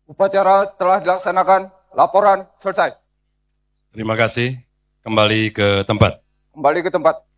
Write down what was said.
Upacara telah dilaksanakan. Laporan selesai. Terima kasih. Kembali ke tempat. Kembali ke tempat.